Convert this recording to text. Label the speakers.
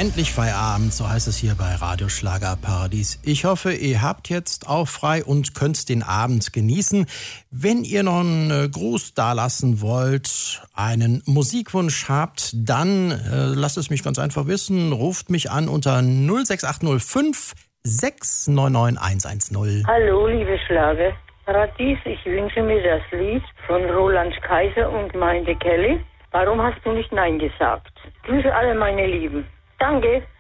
Speaker 1: Endlich Feierabend, so heißt es hier bei Radio Schlagerparadies. Ich hoffe, ihr habt jetzt auch frei und könnt den Abend genießen. Wenn ihr noch einen Gruß dalassen wollt, einen Musikwunsch habt, dann lasst es mich ganz einfach wissen. Ruft mich an unter 06805 699 110.
Speaker 2: Hallo, liebe Schlagerparadies. Ich wünsche mir das Lied von Roland Kaiser und Meinte Kelly. Warum hast du nicht Nein gesagt? Grüße alle meine Lieben. Danke.